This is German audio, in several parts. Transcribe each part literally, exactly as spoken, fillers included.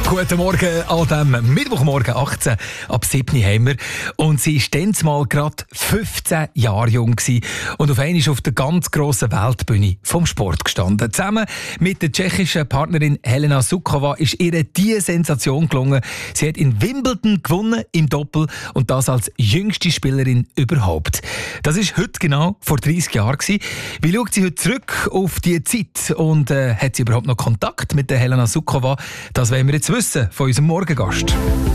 Guten Morgen an diesem Mittwochmorgen, achtzehn ab sieben haben wir. Und sie war dann mal gerade fünfzehn Jahre jung gewesen und auf einmal auf der ganz grossen Weltbühne vom Sport gestanden. Zusammen mit der tschechischen Partnerin Helena Suková ist ihr diese Sensation gelungen. Sie hat in Wimbledon gewonnen im Doppel und das als jüngste Spielerin überhaupt. Das ist heute genau vor dreißig Jahren gewesen. Wie schaut sie heute zurück auf diese Zeit und äh, hat sie überhaupt noch Kontakt mit der Helena Suková? Das wollen wir jetzt wissen von unserem Morgengast.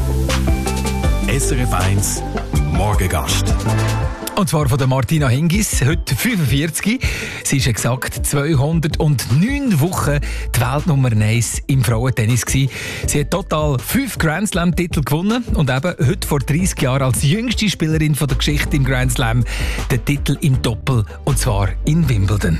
S R F eins Morgengast. Und zwar von der Martina Hingis, heute fünfundvierzig. Sie ist exakt zweihundertneun Wochen die Weltnummer eins im Frauentennis gewesen. Sie hat total fünf Grand Slam-Titel gewonnen und eben heute vor dreißig Jahren als jüngste Spielerin von der Geschichte im Grand Slam den Titel im Doppel, und zwar in Wimbledon.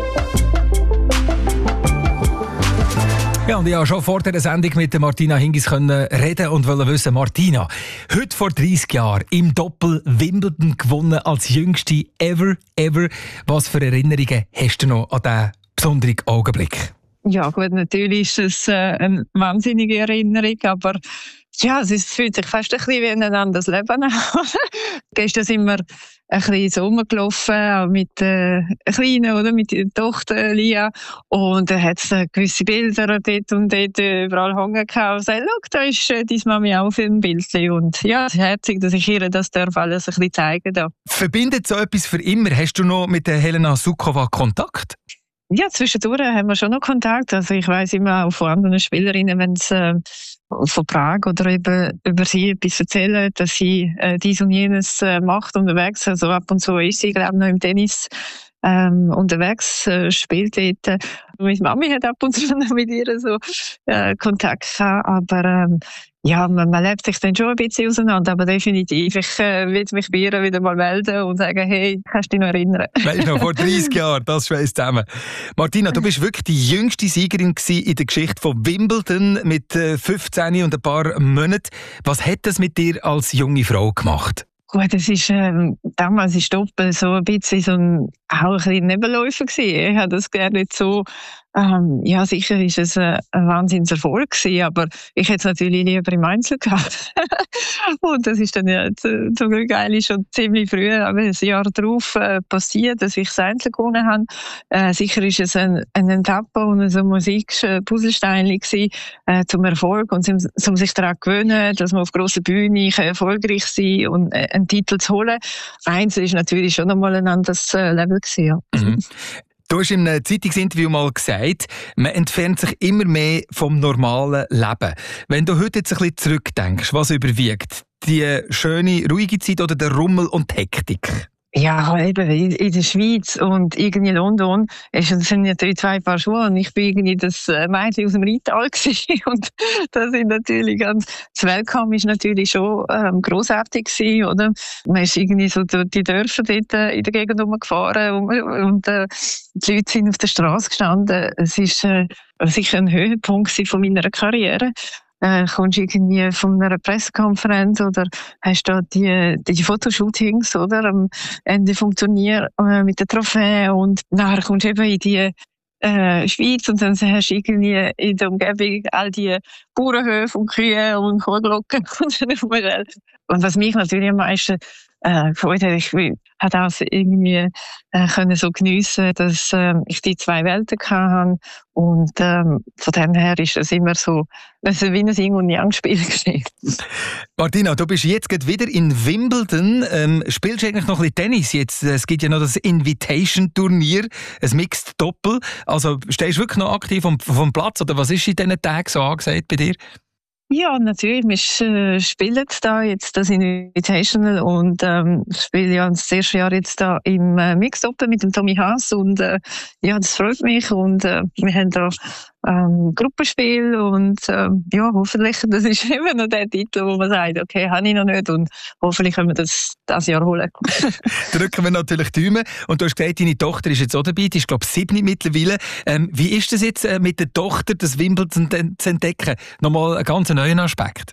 Ja, und ich konnte schon vor dieser Sendung mit Martina Hingis reden und wollte wissen, Martina, heute vor dreißig Jahren im Doppel Wimbledon gewonnen als jüngste ever, ever. Was für Erinnerungen hast du noch an diesen besonderen Augenblick? Ja gut, natürlich ist es äh, eine wahnsinnige Erinnerung, aber ja, es fühlt sich fast ein bisschen wie ein anderes Leben an. Gestern sind wir ein bisschen so rumgelaufen, mit der äh, Kleinen, oder, mit der Tochter Lia. Und da hat es äh, gewisse Bilder dort und dort überall hängen gehabt. Und gesagt, schau, da ist äh, deine Mami auch für ein Bildchen. Und ja, es ist herzig, dass ich ihr das darf alles ein bisschen zeigen darf. Verbindet so etwas für immer? Hast du noch mit der Helena Suková Kontakt? Ja, zwischendurch haben wir schon noch Kontakt. Also ich weiss immer auch von anderen Spielerinnen, wenn sie äh, von Prag oder eben über sie etwas erzählen, dass sie äh, dies und jenes äh, macht unterwegs. Also ab und zu ist sie, glaube ich, noch im Tennis ähm, unterwegs, äh, spielt dort. Meine Mami hat ab und zu noch mit ihr so äh, Kontakt gehabt, aber ähm, ja, man, man lebt sich dann schon ein bisschen auseinander, aber definitiv. Ich äh, will mich bei ihr wieder mal melden und sagen, hey, kannst du dich noch erinnern? Weißt du noch, vor dreißig Jahren, das schweißt zusammen. Martina, du bist wirklich die jüngste Siegerin in der Geschichte von Wimbledon mit äh, fünfzehn und ein paar Monaten. Was hat das mit dir als junge Frau gemacht? Gut, es ist, ähm, damals ist Doppel so ein bisschen so ein, auch ein bisschen Nebenläufer gewesen. Ich habe das gerne nicht so, ähm, ja, sicher ist es ein, ein Wahnsinnserfolg gewesen, aber ich hätte es natürlich lieber im Einzel gehabt. Und das ist dann ja zum Glück eigentlich schon ziemlich früh, aber ein Jahr darauf äh, passiert, dass ich das Einzel gewonnen habe. Äh, sicher ist es ein, ein Etappe und so ein Musik-Puzzlestein gewesen, äh, zum Erfolg und zum, zum sich daran gewöhnen, dass man auf grosser Bühne erfolgreich sein kann und äh, einen Titel zu holen. Einzel ist natürlich schon einmal ein anderes äh, Level gewesen, ja. Mhm. Du hast in einem Zeitungsinterview mal gesagt, man entfernt sich immer mehr vom normalen Leben. Wenn du heute jetzt ein bisschen zurückdenkst, was überwiegt? Die schöne, ruhige Zeit oder der Rummel und die Hektik? Ja, eben, in der Schweiz und irgendwie in London es sind natürlich zwei Paar Schuhe und ich bin irgendwie das Mädchen aus dem Rheintal gewesen und das sind natürlich ganz, das Welcome ist natürlich schon ähm, grossartig gewesen, oder? Man ist irgendwie so durch die Dörfer dort in der Gegend rumgefahren und, und äh, die Leute sind auf der Straße gestanden. Es ist äh, sicher ein Höhepunkt von meiner Karriere. Äh, kommst irgendwie von einer Pressekonferenz oder hast da die, die Fotoshootings, oder, am Ende vom Turnier äh, mit der Trophäe und nachher kommst du eben in die äh, Schweiz und dann hast du irgendwie in der Umgebung all die Bauernhöfe und Kühe und Kuhglocken und was mich natürlich am meisten äh, gefreut hat, ich hat auch irgendwie äh, können so geniessen, dass äh, ich die zwei Welten hatte und ähm, von dem her ist es immer so also wie ein Yin- und Yang-Spiel gewesen. Martina, du bist jetzt gerade wieder in Wimbledon. Ähm, spielst du eigentlich noch ein bisschen Tennis jetzt? Es gibt ja noch das Invitation-Turnier, ein Mixed-Doppel. Also stehst du wirklich noch aktiv vom, vom Platz oder was ist in diesen Tagen so angesagt bei dir? Ja, natürlich. Wir äh, spielen da jetzt das Invitational und ähm, spiele ja das erste Jahr jetzt da im äh, Mixed-Doppel mit dem Tommy Haas und äh, ja, das freut mich und äh, wir haben da ähm, Gruppenspiel und äh, ja, hoffentlich, das ist immer noch der Titel, wo man sagt, okay, habe ich noch nicht und hoffentlich können wir das dieses Jahr holen. Drücken wir natürlich die Daumen. Und du hast gesagt, deine Tochter ist jetzt auch dabei, die ist glaube ich sieben mittlerweile. Ähm, wie ist das jetzt äh, mit der Tochter, das Wimbledon zu entdecken? Nochmal ein ganz neuer Aspekt.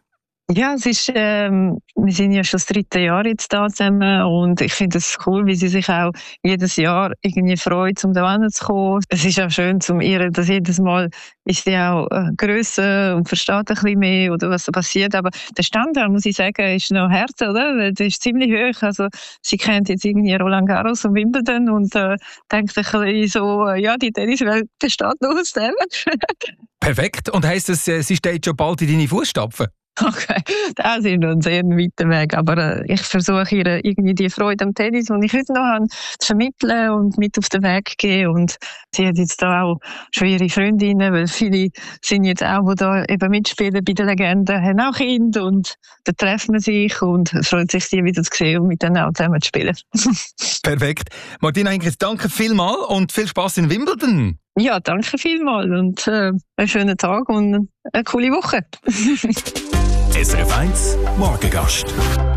Ja, es ist, ähm, wir sind ja schon das dritte Jahr jetzt da zusammen und ich finde es cool, wie sie sich auch jedes Jahr irgendwie freut, um da hinzukommen. Es ist auch schön, zum ihr, dass jedes Mal ist sie auch äh, grösser und versteht ein bisschen mehr oder was so passiert. Aber der Standard, muss ich sagen, ist noch hart, oder? Der ist ziemlich hoch. Also sie kennt jetzt irgendwie Roland Garros und Wimbledon und äh, denkt ein bisschen so, äh, ja, die Tenniswelt besteht noch aus dem. Perfekt. Und heisst das, äh, sie steht schon bald in deine Fußstapfen? Okay, das ist noch ein sehr weiter Weg, aber äh, ich versuche ihr irgendwie die Freude am Tennis, die ich heute noch habe, zu vermitteln und mit auf den Weg gehen. Und sie hat jetzt da auch schon ihre Freundinnen, weil viele sind jetzt auch, die da eben mitspielen bei den Legenden, haben auch Kinder und da treffen wir sich und es freut sich, sie wieder zu sehen und mit denen auch zusammen zu spielen. Perfekt. Martina Hinkes, danke vielmals und viel Spass in Wimbledon. Ja, danke vielmals und äh, einen schönen Tag und eine coole Woche. S R F eins Morgengast.